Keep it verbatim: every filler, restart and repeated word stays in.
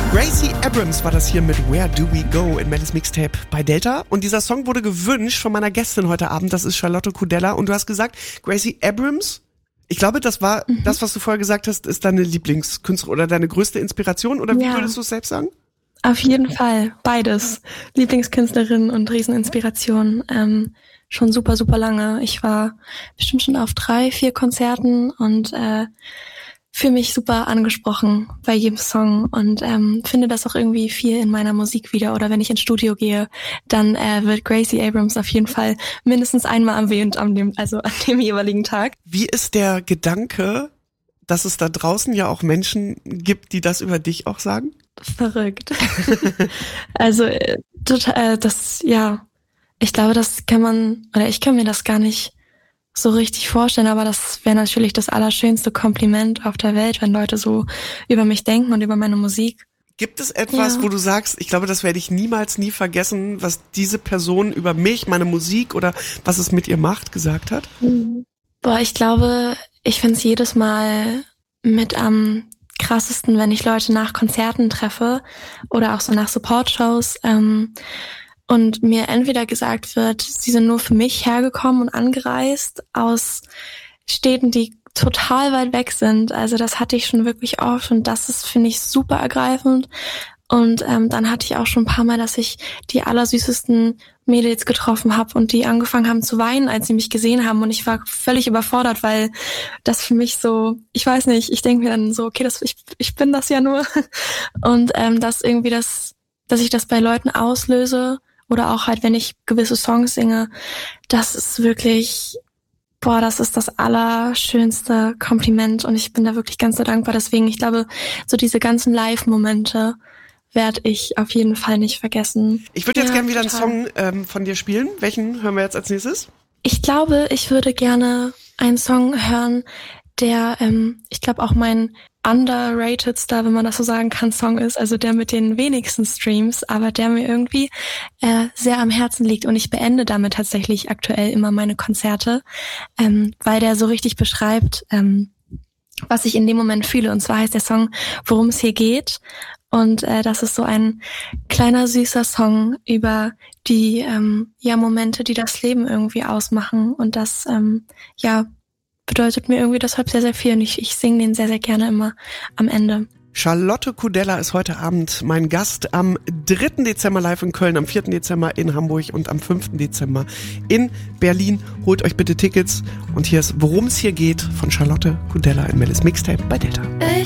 Gracie Abrams war das hier mit Where Do We Go in Melly's Mixtape bei Delta. Und dieser Song wurde gewünscht von meiner Gästin heute Abend, das ist Charlotte Kudella. Und du hast gesagt, Gracie Abrams, ich glaube, das war mhm. das, was du vorher gesagt hast, ist deine Lieblingskünstlerin oder deine größte Inspiration. Oder wie ja. würdest du es selbst sagen? Auf jeden Fall, beides. Lieblingskünstlerin und Rieseninspiration. Ähm, schon super, super lange. Ich war bestimmt schon auf drei, vier Konzerten und äh, fühle mich super angesprochen bei jedem Song und ähm, finde das auch irgendwie viel in meiner Musik wieder. Oder wenn ich ins Studio gehe, dann äh, wird Gracie Abrams auf jeden Fall mindestens einmal erwähnt an dem, also an dem jeweiligen Tag. Wie ist der Gedanke, dass es da draußen ja auch Menschen gibt, die das über dich auch sagen? Verrückt. also äh, total, äh, das, ja, ich glaube, das kann man, oder ich kann mir das gar nicht so richtig vorstellen, aber das wäre natürlich das allerschönste Kompliment auf der Welt, wenn Leute so über mich denken und über meine Musik. Gibt es etwas, ja. wo du sagst, ich glaube, das werde ich niemals, nie vergessen, was diese Person über mich, meine Musik oder was es mit ihr macht, gesagt hat? Mhm. Boah, ich glaube, ich finde es jedes Mal mit am krassesten, wenn ich Leute nach Konzerten treffe oder auch so nach Support-Shows, ähm, und mir entweder gesagt wird, sie sind nur für mich hergekommen und angereist aus Städten, die total weit weg sind. Also das hatte ich schon wirklich oft und das ist, finde ich, super ergreifend. Und ähm, dann hatte ich auch schon ein paar Mal, dass ich die allersüßesten Mädels getroffen habe und die angefangen haben zu weinen, als sie mich gesehen haben. Und ich war völlig überfordert, weil das für mich so, ich weiß nicht, ich denke mir dann so, okay, das ich, ich bin das ja nur. Und ähm, dass irgendwie das, dass ich das bei Leuten auslöse, oder auch halt, wenn ich gewisse Songs singe, das ist wirklich, boah, das ist das allerschönste Kompliment und ich bin da wirklich ganz so dankbar. Deswegen, ich glaube, so diese ganzen Live-Momente werde ich auf jeden Fall nicht vergessen. Ich würde jetzt ja, gerne wieder total. einen Song ähm, von dir spielen. Welchen hören wir jetzt als nächstes? Ich glaube, ich würde gerne einen Song hören, der, ähm, ich glaube, auch mein underratedster, wenn man das so sagen kann, Song ist, also der mit den wenigsten Streams, aber der mir irgendwie äh, sehr am Herzen liegt und ich beende damit tatsächlich aktuell immer meine Konzerte, ähm, weil der so richtig beschreibt, ähm, was ich in dem Moment fühle, und zwar heißt der Song Worum es hier geht und äh, das ist so ein kleiner süßer Song über die ähm, ja Momente, die das Leben irgendwie ausmachen und das ähm, ja bedeutet mir irgendwie deshalb sehr, sehr viel und ich, ich singe den sehr, sehr gerne immer am Ende. Charlotte Kudella ist heute Abend mein Gast am dritten Dezember live in Köln, am vierten Dezember in Hamburg und am fünften Dezember in Berlin. Holt euch bitte Tickets und hier ist Worum es hier geht von Charlotte Kudella in Melly's Mixtape bei Delta. Ey.